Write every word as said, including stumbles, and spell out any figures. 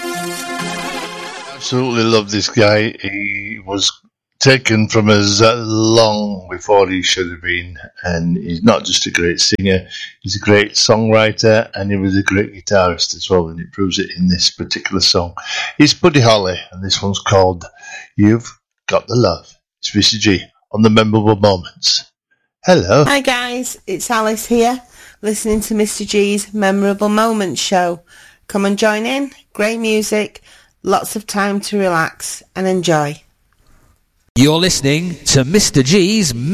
Absolutely love this guy. He was taken from us uh, long before he should have been, and he's not just a great singer, he's a great songwriter, and he was a great guitarist as well, and it proves it in this particular song. It's Buddy Holly, and this one's called You've Got the Love. It's Mister G on the Memorable Moments. Hello. Hi guys, it's Alice here, listening to Mister G's Memorable Moments show. Come and join in, great music, lots of time to relax and enjoy. You're listening to Mister G's